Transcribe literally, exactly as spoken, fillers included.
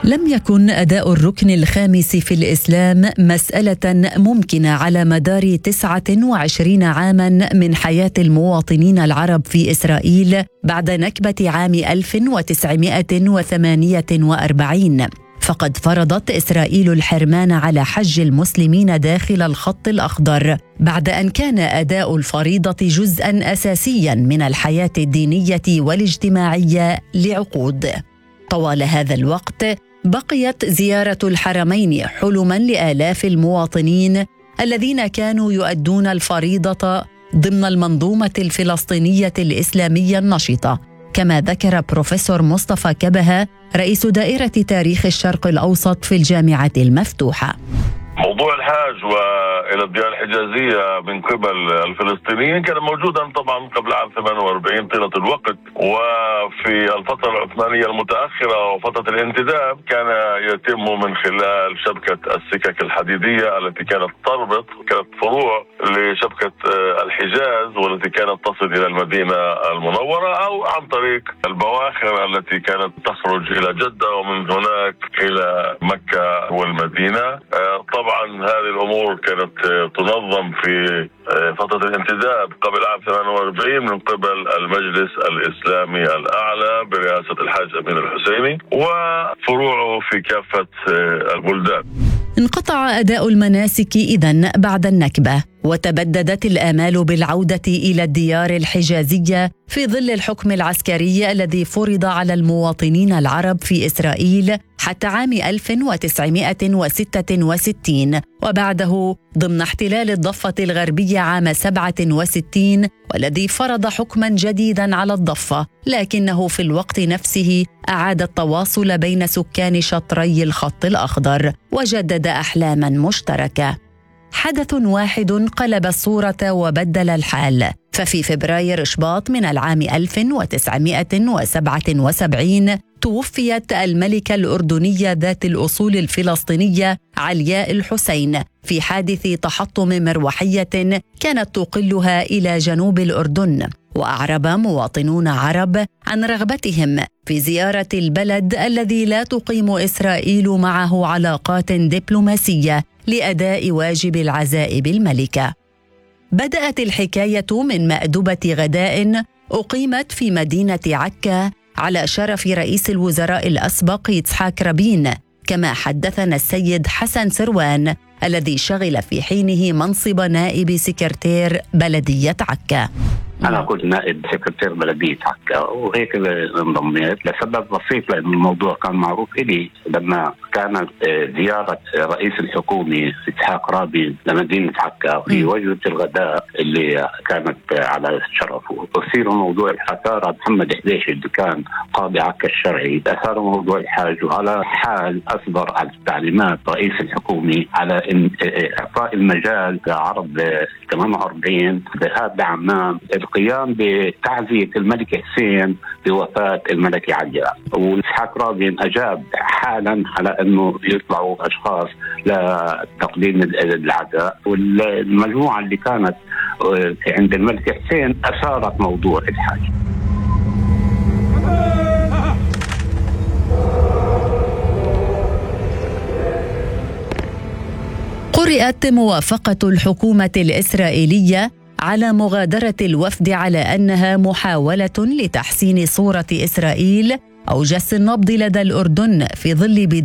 لم يكن أداء الركن الخامس في الإسلام مسألة ممكنة على مدار تسعة وعشرين عاماً من حياة المواطنين العرب في إسرائيل بعد نكبة عام ألف وتسعمائة وثمانية وأربعين، فقد فرضت إسرائيل الحرمان على حج المسلمين داخل الخط الأخضر بعد أن كان أداء الفريضة جزءاً أساسياً من الحياة الدينية والاجتماعية لعقود. طوال هذا الوقت بقيت زيارة الحرمين حلماً لآلاف المواطنين الذين كانوا يؤدون الفريضة ضمن المنظومة الفلسطينية الإسلامية النشطة، كما ذكر بروفيسور مصطفى كبهة رئيس دائرة تاريخ الشرق الأوسط في الجامعة المفتوحة. موضوع الحاج والى الديار الحجازيه من قبل الفلسطينيين كان موجودا طبعا قبل عام ثمانية وأربعين طيله الوقت، وفي الفتره العثمانيه المتاخره وفتره الانتداب كان يتم من خلال شبكه السكك الحديديه التي كانت تربط، كانت فروع لشبكه الحجاز والتي كانت تصل الى المدينه المنوره، او عن طريق البواخر التي كانت تخرج الى جده ومن هناك الى مكه والمدينه. طبعا هذه الأمور كانت تنظم في فترة الانتداب قبل عام ثمانية وأربعين من قبل المجلس الإسلامي الأعلى برئاسة الحاج أمين الحسيني وفروعه في كافة البلدان. انقطع أداء المناسك إذن بعد النكبة، وتبددت الآمال بالعودة إلى الديار الحجازية في ظل الحكم العسكري الذي فرض على المواطنين العرب في إسرائيل حتى عام ألف وتسعمائة وستة وستين، وبعده ضمن احتلال الضفة الغربية عام سبعة وستين، والذي فرض حكما جديدا على الضفة، لكنه في الوقت نفسه أعاد التواصل بين سكان شطري الخط الأخضر وجدد أحلاما مشتركة. حدث واحد قلب الصورة وبدل الحال، ففي فبراير شباط من العام ألف وتسعمائة وسبعة وسبعين توفيت الملكة الأردنية ذات الأصول الفلسطينية علياء الحسين في حادث تحطم مروحية كانت تقلها إلى جنوب الأردن، وأعرب مواطنون عرب عن رغبتهم في زيارة البلد الذي لا تقيم إسرائيل معه علاقات دبلوماسية لأداء واجب العزاء بالملكة. بدأت الحكاية من مأدبة غداء أقيمت في مدينة عكا على شرف رئيس الوزراء الأسبق يتحاك رابين، كما حدثنا السيد حسن سروان الذي شغل في حينه منصب نائب سكرتير بلدية عكا. أنا كنت نائب سكرتير بلدية عكا وهيك انضميت لسبب بسيط، لأن الموضوع كان معروف إلي لما كانت زيارة رئيس الحكومة إسحاق رابين لمدينة عكا في وجبة الغداء اللي كانت على شرفه، وصير موضوع الأثار محمد حديش اللي كان قاضي عكا الشرعي أثار موضوع الحاج، وعلى حال أصدر على تعليمات رئيس الحكومة على إن إعطاء المجال لعرب ثمانية وأربعين ذهاب لعمان القيام بتعزية الملك حسين بوفاة الملكة علياء، وإسحاق رابين أجاب حالا على أنه يطلعوا أشخاص لتقديم العزاء، والمجموعة اللي كانت عند الملك حسين أثارت موضوع الحاج. قرأت موافقة الحكومة الإسرائيلية على مغادرة الوفد على أنها محاولة لتحسين صورة إسرائيل أو جس النبض لدى الأردن في ظل